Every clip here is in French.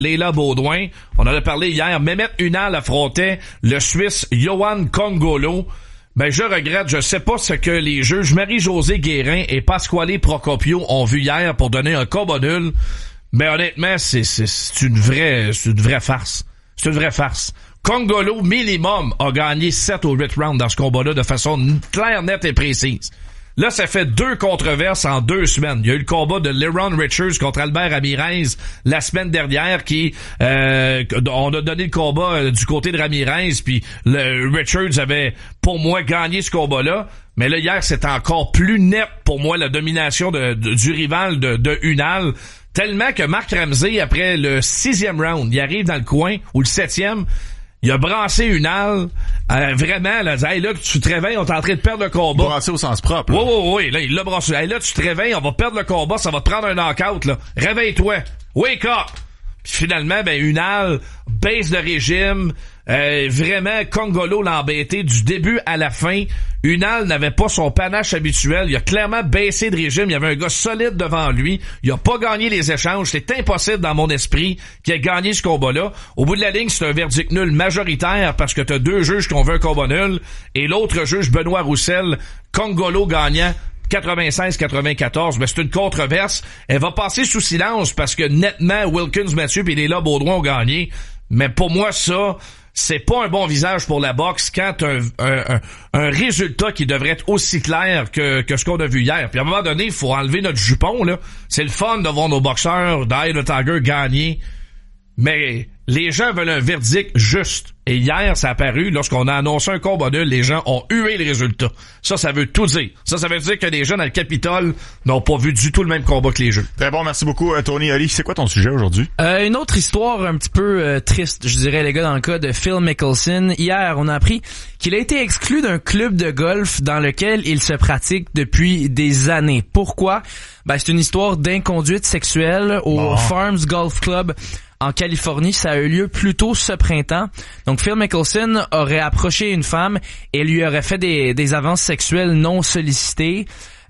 Leila Baudouin. On en a parlé hier. Mehmet Ünal affrontait le Suisse Yohan Congolo. Ben, je regrette, je sais pas ce que les juges Marie-Josée Guérin et Pasquale Procopio ont vu hier pour donner un combat nul. Mais honnêtement, c'est une vraie farce. C'est une vraie farce. Congolo, minimum, a gagné 7 ou 8 rounds dans ce combat-là de façon claire, nette et précise. Là, ça fait 2 controverses en 2 semaines. Il y a eu le combat de Leron Richards contre Albert Ramirez la semaine dernière qui, on a donné le combat du côté de Ramirez, puis Richards avait, pour moi, gagné ce combat-là. Mais là, hier, c'était encore plus net pour moi la domination du rival de Ünal. Tellement que Marc Ramsey, après le 6e round, il arrive dans le coin, ou le 7e, il a brassé Ünal, vraiment, là, hey, là, tu te réveilles, on est en train de perdre le combat. Brassé au sens propre. Là. Oui, là, il l'a brassé. Hey, là, tu te réveilles, on va perdre le combat, ça va te prendre un knockout, là. Réveille-toi. Wake up! Puis finalement, ben, Ünal baisse de régime, vraiment, Congolo l'a embêté du début à la fin. Ünal n'avait pas son panache habituel. Il a clairement baissé de régime. Il y avait un gars solide devant lui. Il a pas gagné les échanges. C'est impossible dans mon esprit qu'il ait gagné ce combat-là. Au bout de la ligne, c'est un verdict nul majoritaire parce que t'as 2 juges qui ont vu un combat nul et l'autre juge, Benoît Roussel, Congolo gagnant 96-94, mais c'est une controverse. Elle va passer sous silence parce que nettement, Wilkins Mathieu et Leila Baudouin ont gagné. Mais pour moi, ça, c'est pas un bon visage pour la boxe quand un résultat qui devrait être aussi clair que ce qu'on a vu hier. Puis à un moment donné, il faut enlever notre jupon, là. C'est le fun de voir nos boxeurs d'Eye the Tiger gagner. Mais les gens veulent un verdict juste. Et hier, ça a apparu, lorsqu'on a annoncé un combat nul, les gens ont hué le résultat. Ça veut tout dire. Ça veut dire que les gens dans le Capitole n'ont pas vu du tout le même combat que les jeux. Très bon, merci beaucoup, Tony. Ali, c'est quoi ton sujet aujourd'hui? Une autre histoire un petit peu triste, je dirais, les gars, dans le cas de Phil Mickelson. Hier, on a appris qu'il a été exclu d'un club de golf dans lequel il se pratique depuis des années. Pourquoi? Ben, c'est une histoire d'inconduite sexuelle au Farms Golf Club en Californie. Ça a eu lieu plus tôt ce printemps. Donc, Phil Mickelson aurait approché une femme et lui aurait fait des avances sexuelles non sollicitées.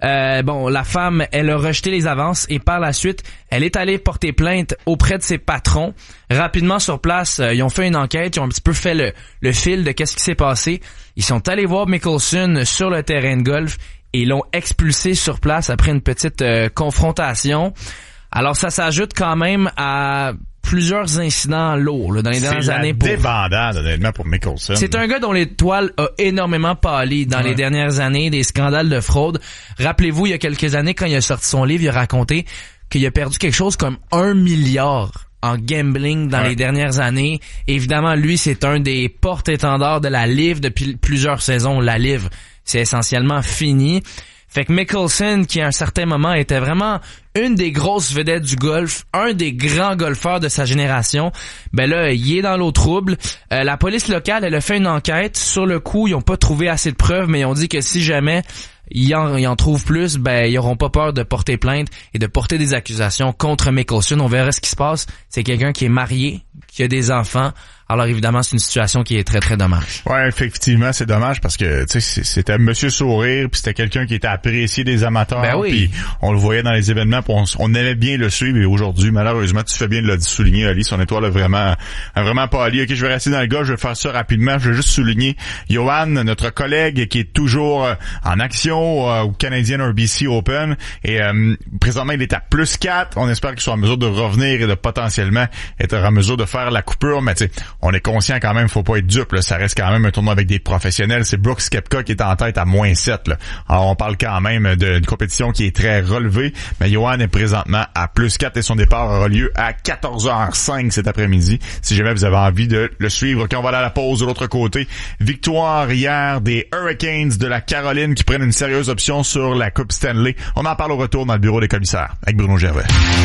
La femme, elle a rejeté les avances et par la suite, elle est allée porter plainte auprès de ses patrons. Rapidement sur place, ils ont fait une enquête, ils ont un petit peu fait le fil de qu'est-ce qui s'est passé. Ils sont allés voir Mickelson sur le terrain de golf et l'ont expulsé sur place après une petite confrontation. Alors, ça s'ajoute quand même à plusieurs incidents lourds là, dans les dernières années. C'est la débandade, honnêtement, pour Mickelson. C'est un gars dont l'étoile a énormément pâli dans les dernières années, des scandales de fraude. Rappelez-vous, il y a quelques années, quand il a sorti son livre, il a raconté qu'il a perdu quelque chose comme 1 milliard en gambling dans les dernières années. Évidemment, lui, c'est un des porte-étendards de la LIV depuis plusieurs saisons. La LIV, c'est essentiellement fini. Fait que Mickelson, qui à un certain moment était vraiment une des grosses vedettes du golf, un des grands golfeurs de sa génération, ben là, il est dans l'eau trouble. La police locale, elle a fait une enquête. Sur le coup, ils ont pas trouvé assez de preuves, mais ils ont dit que si jamais ils en trouvent plus, ben ils auront pas peur de porter plainte et de porter des accusations contre Mickelson. On verra ce qui se passe. C'est quelqu'un qui est marié, qui a des enfants. Alors évidemment, c'est une situation qui est très très dommage. Ouais, effectivement, c'est dommage parce que tu sais c'était Monsieur Sourire, puis c'était quelqu'un qui était apprécié des amateurs, ben oui. Puis on le voyait dans les événements, puis on aimait bien le suivre. Et aujourd'hui, malheureusement, tu fais bien de le souligner, Ali, son étoile a vraiment pâli. Ok, je vais rester dans le gars, je vais faire ça rapidement. Je vais juste souligner Johan, notre collègue qui est toujours en action au Canadian RBC Open et présentement il est à +4. On espère qu'il soit en mesure de revenir et de potentiellement être en mesure de faire la coupure, mais tu sais, on est conscient quand même, faut pas être dupe, là. Ça reste quand même un tournoi avec des professionnels. C'est Brooks Koepka qui est en tête à -7, là. Alors, on parle quand même d'une compétition qui est très relevée, mais Johan est présentement à +4 et son départ aura lieu à 14h05 cet après-midi. Si jamais vous avez envie de le suivre, quand on va aller à la pause de l'autre côté, victoire hier des Hurricanes de la Caroline qui prennent une sérieuse option sur la Coupe Stanley. On en parle au retour dans le bureau des commissaires avec Bruno Gervais.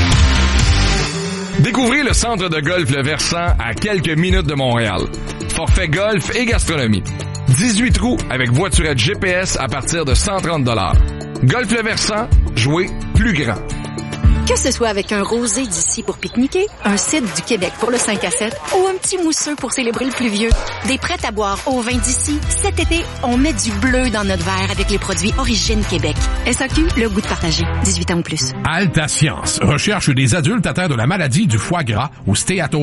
Découvrez le centre de golf Le Versant à quelques minutes de Montréal. Forfait golf et gastronomie. 18 trous avec voiturette GPS à partir de 130 $. Golf Le Versant, jouez plus grand. Que ce soit avec un rosé d'ici pour pique-niquer, un cidre du Québec pour le 5 à 7 ou un petit mousseux pour célébrer le pluvieux, des prêts à boire au vin d'ici, cet été, on met du bleu dans notre verre avec les produits Origine Québec. SAQ, le goût de partager. 18 ans ou plus. Alta Science recherche des adultes atteints de la maladie du foie gras ou stéatose.